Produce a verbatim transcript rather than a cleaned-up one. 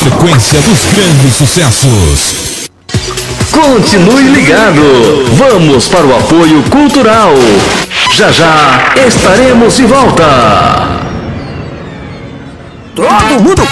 sequência dos grandes sucessos. Continue ligado. Vamos para o apoio cultural. Já já estaremos de volta. Todo mundo